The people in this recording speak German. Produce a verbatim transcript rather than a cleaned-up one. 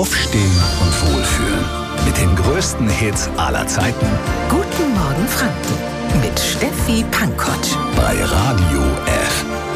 Aufstehen und Wohlfühlen. Mit den größten Hits aller Zeiten. Guten Morgen Franken mit Steffi Pankoć. Bei Radio F.